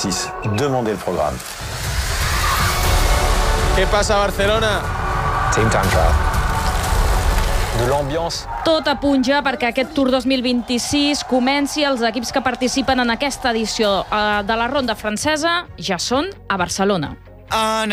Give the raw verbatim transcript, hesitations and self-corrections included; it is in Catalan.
vingt-six. Demandez le programme. Què passa a Barcelona? Team Time Trial. De l'ambiance. Tot apunta perquè aquest Tour dos mil vint-i-sis comenci. Els equips que participen en aquesta edició de la ronda francesa ja són a Barcelona.